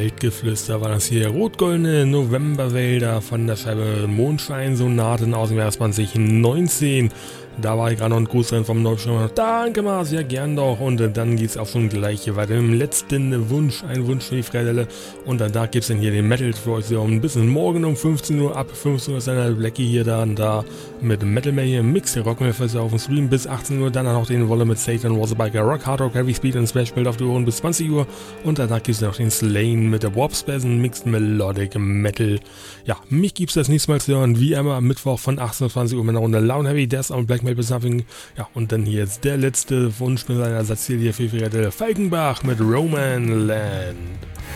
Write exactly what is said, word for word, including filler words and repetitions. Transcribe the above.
Waldgeflüster war das hier. Rot-goldene Novemberwälder von der Scheibe Mondscheinsonaten aus dem Jahr zwanzig neunzehn. Da war ich gerade noch ein Gruß drin vom Neubschreiber. Danke mal, sehr gern doch. Und äh, dann geht's auch schon gleich hier weiter. Im letzten Wunsch, ein Wunsch für die Freidelle. Und äh, da gibt's dann hier den Metal für euch so ein bisschen morgen um fünfzehn Uhr. Ab fünfzehn Uhr ist dann der Blackie hier da und da mit Metal Man hier. Mix der Rockmail auf dem Stream bis achtzehn Uhr. Dann noch den Wolle mit Satan, Was a Biker, Rock, Hard Rock, Heavy Speed und Smash Bild auf die Ohren bis zwanzig Uhr. Und danach gibt's noch den Slain mit der Warp Spasm, Mixed Melodic Metal. Ja, mich gibt's das nächste Mal zu hören, wie immer am Mittwoch von achtzehn bis zwanzig Uhr mit einer Runde Loud Heavy Death und Black Metal bis Nothing. Ja, und dann hier jetzt der letzte Wunsch mit seiner Ersatz hier für die Falkenbach mit Roman Land.